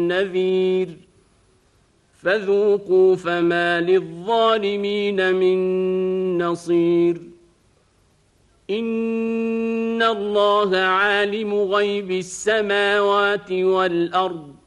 نذير فذوقوا فما للظالمين من نصير إن الله عالم غيب السماوات والأرض